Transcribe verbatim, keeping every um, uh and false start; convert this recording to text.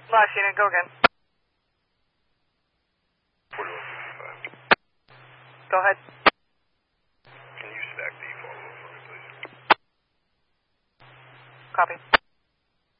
Last unit, go again. forty-one sixty-five. Go ahead. Can you stack the follow-up for me, please? Copy.